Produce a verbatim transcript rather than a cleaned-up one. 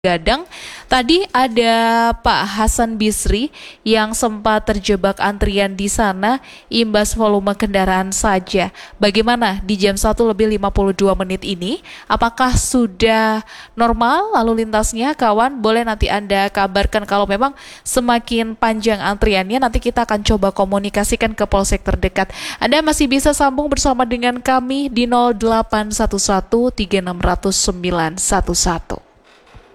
Gadang. Tadi ada Pak Hasan Bisri yang sempat terjebak antrian di sana imbas volume kendaraan saja. Bagaimana di jam satu lebih lima puluh dua menit ini? Apakah sudah normal lalu lintasnya, kawan? Boleh nanti Anda kabarkan kalau memang semakin panjang antriannya, nanti kita akan coba komunikasikan ke polsek terdekat. Anda masih bisa sambung bersama dengan kami di nol delapan satu satu tiga enam nol nol sembilan satu satu.